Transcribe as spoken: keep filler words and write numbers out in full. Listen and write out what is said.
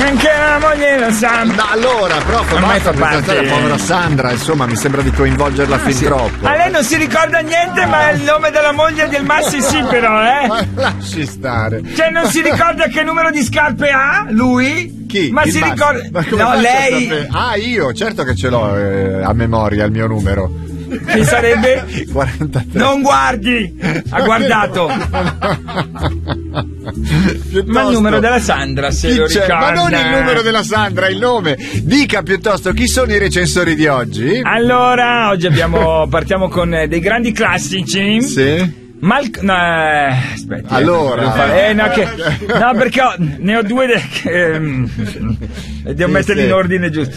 Anche la moglie della Sandra. No, allora, prof, Non mai fa basta parte. la povera Sandra, insomma, mi sembra di coinvolgerla fin Sì. troppo. A lei non si ricorda niente, ma il nome della moglie del Massi sì, però, eh? Ma lasci stare. Cioè, non si ricorda che numero di scarpe ha lui? Chi? Ma Il si Massi? ricorda. Ma come No, faccio a lei. sapere? Ah, io, certo che ce l'ho eh, a memoria il mio numero. Che sarebbe? quarantatré. Non guardi! Ha guardato! Ma il numero della Sandra, se Chi lo c'è? ricorda. Ma non il numero della Sandra, il nome. Dica piuttosto chi sono i recensori di oggi? Allora, oggi abbiamo partiamo con eh, dei grandi classici. Sì. Mal... No, eh, aspetti. Allora. eh, devo fare- eh, no, che... no, perché ho- ne ho due de- che, ehm, e devo Sì, metterli sì. in ordine giusto.